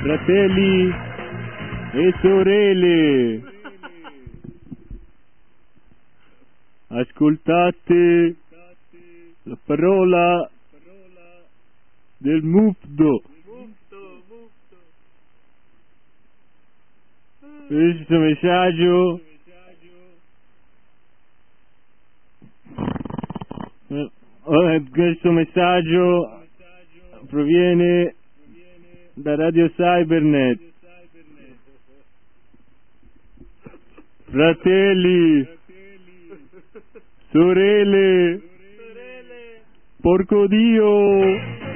fratelli e sorelle, ascoltate la parola del Mufto. Questo messaggio proviene da Radio Cybernet. Fratelli, sorelle, porco Dio!